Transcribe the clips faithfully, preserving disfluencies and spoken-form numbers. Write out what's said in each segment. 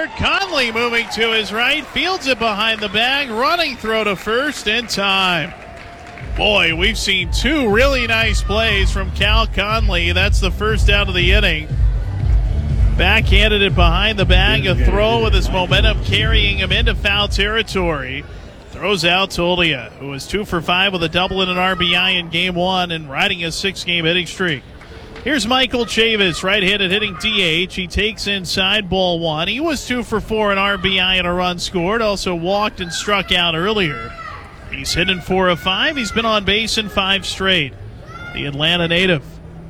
third. Conley moving to his right, fields it behind the bag, running throw to first in time. Boy, we've seen two really nice plays from Cal Conley. That's the first out of the inning. Backhanded it behind the bag, a throw with his momentum carrying him into foul territory. Throws out Toldia, who was two for five with a double and an R B I in game one and riding a six-game hitting streak. Here's Michael Chavis, right-handed hitting D H. He takes inside ball one. He was two for four, an R B I and a run scored. Also walked and struck out earlier. He's hitting four of five. He's been on base in five straight. The Atlanta native.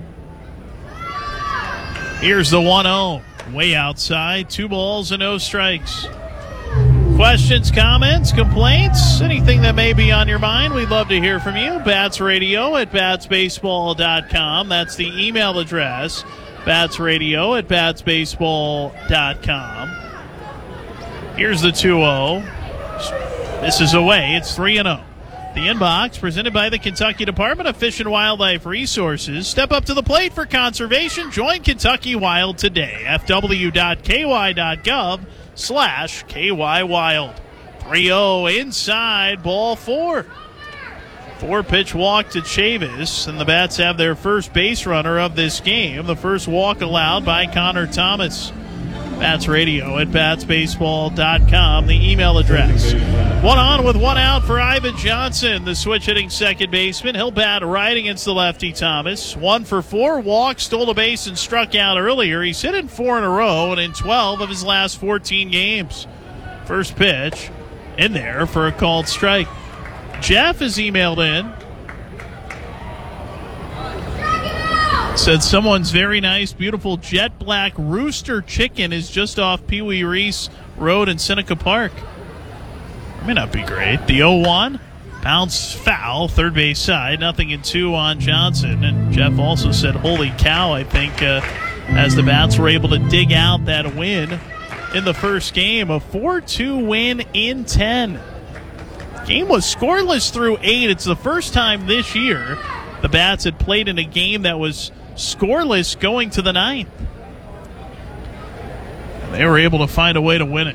Here's the one oh. Way outside. Two balls and no strikes. Questions, comments, complaints, anything that may be on your mind, we'd love to hear from you. Bats Radio at bats baseball dot com. That's the email address. Bats Radio at bats baseball dot com. Here's the two oh. This is away. It's three and oh. The inbox presented by the Kentucky Department of Fish and Wildlife Resources. Step up to the plate for conservation. Join Kentucky Wild today. f w dot k y dot gov slash K Y Wild. three oh inside, ball four. Four pitch walk to Chavis, and the Bats have their first base runner of this game. The first walk allowed by Connor Thomas. Bats Radio at bats baseball dot com, the email address. One on with one out for Ivan Johnson, the switch hitting second baseman. He'll bat right against the lefty Thomas. One for four, walked, stole a base, and struck out earlier. He's hit in four in a row and in twelve of his last fourteen games. First pitch in there for a called strike. Jeff has emailed in. Said someone's very nice, beautiful jet black rooster chicken is just off Pee Wee Reese Road in Seneca Park. May not be great. The oh one, bounce foul, third base side, nothing in two on Johnson. And Jeff also said, holy cow, I think, uh, as the Bats were able to dig out that win in the first game. A four two win in ten. Game was scoreless through eight. It's the first time this year the Bats had played in a game that was scoreless going to the ninth. They were able to find a way to win it.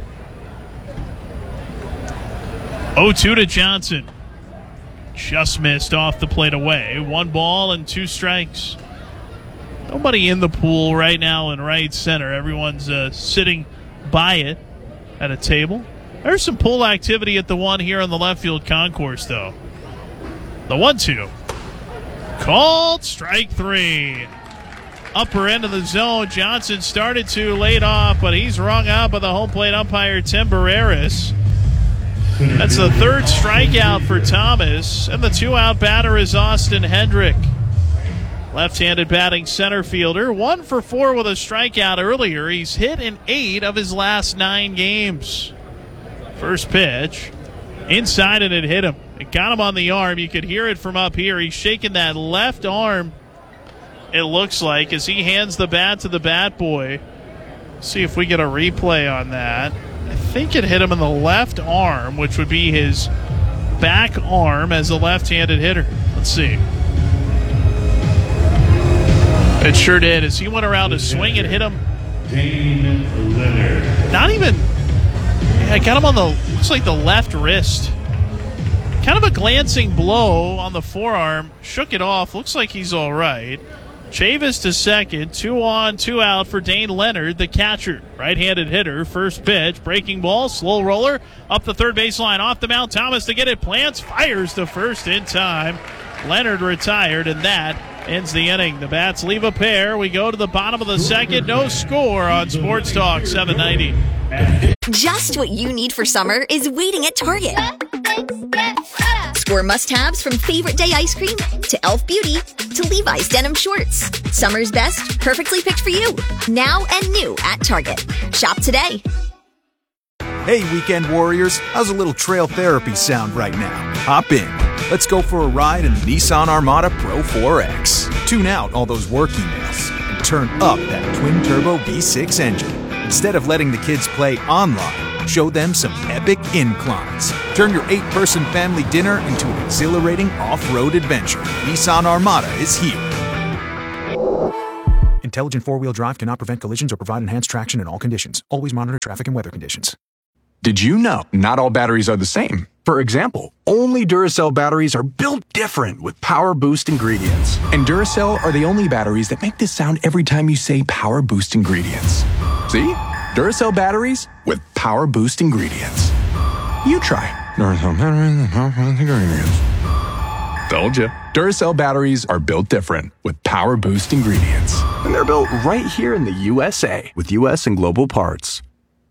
oh two to Johnson. Just missed off the plate away. One ball and two strikes. Nobody in the pool right now in right center. Everyone's uh, sitting by it at a table. There's some pool activity at the one here on the left field concourse, though. The one two. Called strike three. Upper end of the zone. Johnson started to laid off, but he's rung out by the home plate umpire, Tim Barreras. That's the third strikeout for Thomas, and the two-out batter is Austin Hendrick. Left-handed batting center fielder, one for four with a strikeout earlier. He's hit in eight of his last nine games. First pitch, inside, and it hit him. It got him on the arm. You could hear it from up here. He's shaking that left arm, it looks like, as he hands the bat to the bat boy. See if we get a replay on that. I think it hit him in the left arm, which would be his back arm as a left-handed hitter. Let's see. It sure did. As he went around to swing, it hit him. Dane Leonard. Not even. I got him on the, looks like the left wrist. Kind of a glancing blow on the forearm. Shook it off. Looks like he's all right. Chavis to second. Two on, two out for Dane Leonard, the catcher. Right-handed hitter. First pitch. Breaking ball. Slow roller. Up the third baseline. Off the mound. Thomas to get it. Plants. Fires to first in time. Leonard retired, and that ends the inning. The Bats leave a pair. We go to the bottom of the second. No score on Sports Talk seven ninety. Just what you need for summer is waiting at Target. Score must-haves from Favorite Day ice cream to e l f Beauty to Levi's denim shorts. Summer's best, perfectly picked for you. Now and new at Target. Shop today. Hey, weekend warriors. How's a little trail therapy sound right now? Hop in. Let's go for a ride in the Nissan Armada Pro four X. Tune out all those work emails and turn up that twin-turbo V six engine. Instead of letting the kids play online, show them some epic inclines. Turn your eight-person family dinner into an exhilarating off-road adventure. Nissan Armada is here. Intelligent four-wheel drive cannot prevent collisions or provide enhanced traction in all conditions. Always monitor traffic and weather conditions. Did you know not all batteries are the same? For example, only Duracell batteries are built different with Power Boost ingredients. And Duracell are the only batteries that make this sound every time you say Power Boost ingredients. See? Duracell batteries with Power Boost ingredients. You try. Duracell batteries with Power Boost ingredients. Told you. Duracell batteries are built different with Power Boost ingredients. And they're built right here in the U S A with U S and global parts.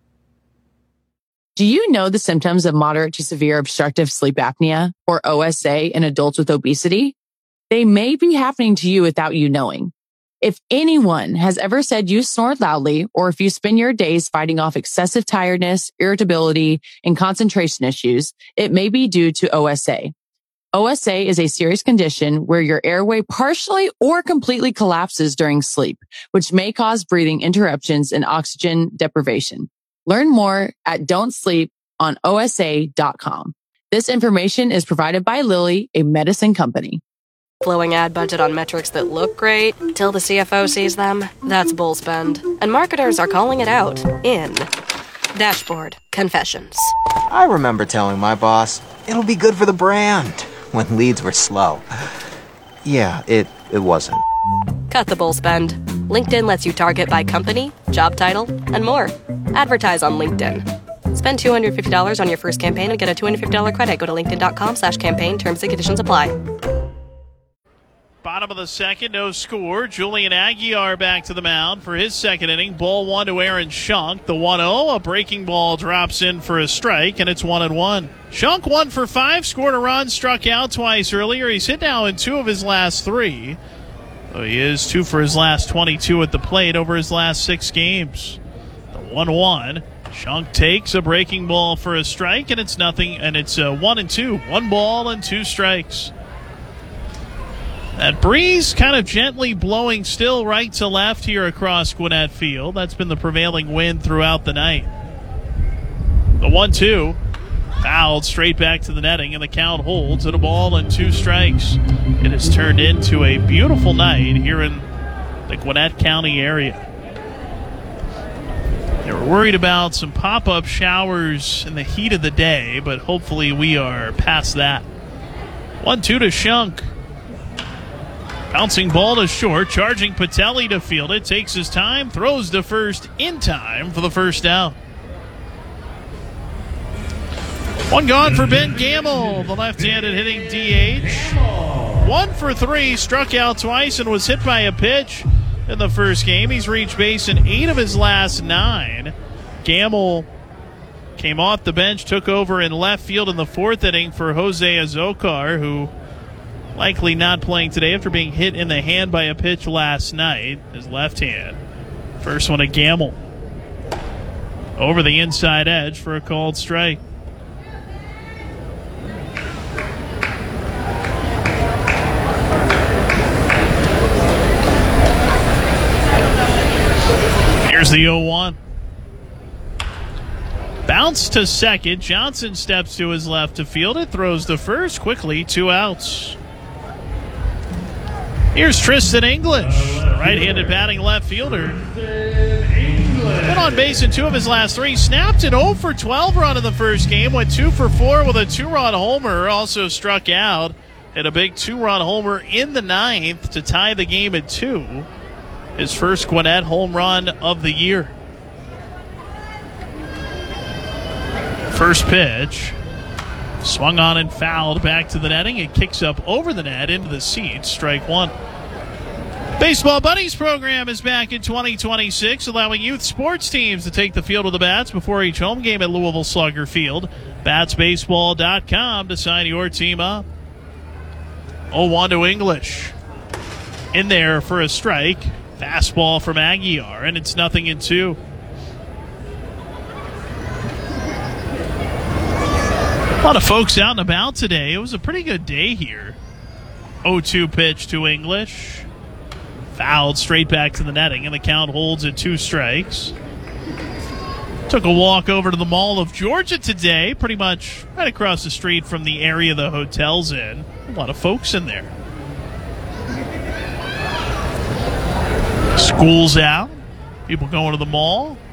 Do you know the symptoms of moderate to severe obstructive sleep apnea, or O S A, in adults with obesity? They may be happening to you without you knowing. If anyone has ever said you snore loudly, or if you spend your days fighting off excessive tiredness, irritability, and concentration issues, it may be due to O S A. O S A is a serious condition where your airway partially or completely collapses during sleep, which may cause breathing interruptions and oxygen deprivation. Learn more at don't sleep on O S A dot com. This information is provided by Lilly, a medicine company. Flowing ad budget on metrics that look great till the C F O sees them. That's bull spend. And marketers are calling it out in Dashboard Confessions. I remember telling my boss, it'll be good for the brand, when leads were slow. Yeah, it, it wasn't. Cut the bull spend. LinkedIn lets you target by company, job title, and more. Advertise on LinkedIn. Spend two hundred fifty dollars on your first campaign and get a two hundred fifty dollars credit. Go to linkedin.com slash campaign. Terms and conditions apply. Bottom of the second, no score. Julian Aguiar back to the mound for his second inning. Ball one to Aaron Schunk. The one oh, a breaking ball drops in for a strike, and it's one and one. Schunk one for five, scored a run, struck out twice earlier. He's hit now in two of his last three. So he is two for his last twenty-two at the plate over his last six games. The one one. Schunk takes a breaking ball for a strike, and it's nothing, and it's uh, one and two. One ball and two strikes. That breeze kind of gently blowing still right to left here across Gwinnett Field. That's been the prevailing wind throughout the night. The one two. Fouled straight back to the netting, and the count holds at a ball and two strikes. It has turned into a beautiful night here in the Gwinnett County area. They were worried about some pop-up showers in the heat of the day, but hopefully we are past that. one two to Schunk. Bouncing ball to short, charging Patelli to field it. Takes his time, throws to first in time for the first out. One gone for Ben Gamble, the left-handed hitting D H. One for three, struck out twice and was hit by a pitch in the first game. He's reached base in eight of his last nine. Gamble came off the bench, took over in left field in the fourth inning for Jose Azocar, who likely not playing today after being hit in the hand by a pitch last night. His left hand. First one to Gamble. Over the inside edge for a called strike. Here's the oh one. Bounce to second. Johnson steps to his left to field it. Throws to first. Quickly, two outs. Here's Tristan English, the right-handed batting left fielder. Been on base in two of his last three. Snapped an oh for twelve run in the first game. Went two for four with a two-run homer. Also struck out. Hit a big two-run homer in the ninth to tie the game at two. His first Gwinnett home run of the year. First pitch. Swung on and fouled back to the netting. It kicks up over the net into the seats. Strike one. Baseball Buddies program is back in twenty twenty-six, allowing youth sports teams to take the field with the bats before each home game at Louisville Slugger Field. bats baseball dot com to sign your team up. oh one to English. In there for a strike. Fastball from Aguiar, and it's nothing in two. A lot of folks out and about today. It was a pretty good day here. oh two pitch to English. Fouled straight back to the netting, and the count holds at two strikes. Took a walk over to the Mall of Georgia today, pretty much right across the street from the area the hotel's in. A lot of folks in there. School's out. People going to the mall.